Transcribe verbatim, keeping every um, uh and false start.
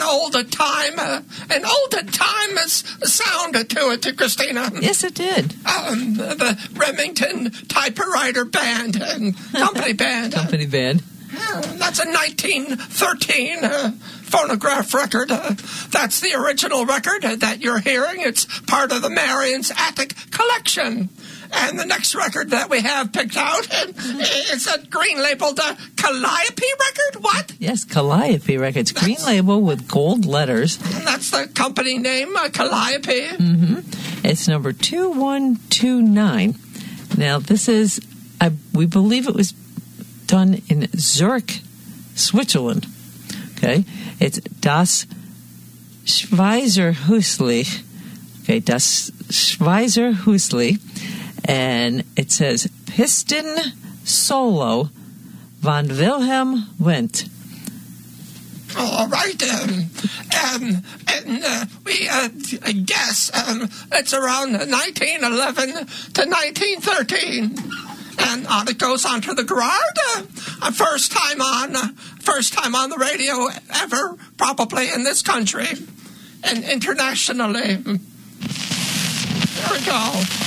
old time, uh, an old time sound to it, Christina. Yes, it did. Um, the Remington Typewriter Band and Company Band. Company Band. Uh, that's a nineteen thirteen uh, phonograph record. Uh, that's the original record uh, that you're hearing. It's part of the Marion's Attic collection. And the next record that we have picked out uh, is a green labeled uh, Calliope record. What? Yes, Calliope Records. Green that's, label with gold letters. That's the company name, uh, Calliope. Mm-hmm. It's number two one two nine. Now, this is, I, we believe it was done in Zurich, Switzerland. Okay, it's Das Schweizerhäusli. Okay, Das Schweizerhäusli, and it says Piston Solo von Wilhelm Wendt. All right, um, um, and uh, we uh, guess um, it's around nineteen eleven to nineteen thirteen. And on it goes onto the Gerard. Uh, first time on, uh, first time on the radio ever, probably in this country and internationally. There we go.